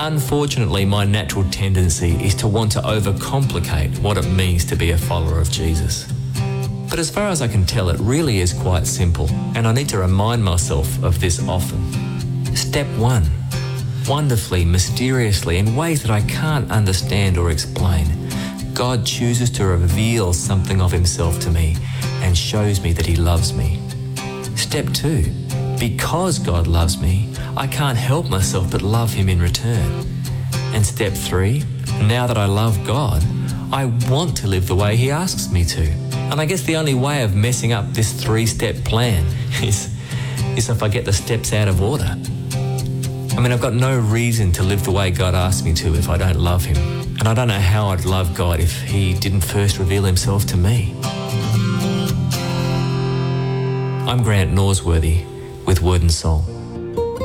Unfortunately, my natural tendency is to want to overcomplicate what it means to be a follower of Jesus. But as far as I can tell, it really is quite simple, and I need to remind myself of this often. Step 1. Wonderfully, mysteriously, in ways that I can't understand or explain, God chooses to reveal something of himself to me and shows me that he loves me. Step 2. Because God loves me, I can't help myself but love him in return. And step 3. Now that I love God, I want to live the way he asks me to. And I guess the only way of messing up this 3-step plan is if I get the steps out of order. I mean, I've got no reason to live the way God asks me to if I don't love him. And I don't know how I'd love God if he didn't first reveal himself to me. I'm Grant Norsworthy with Word and Soul.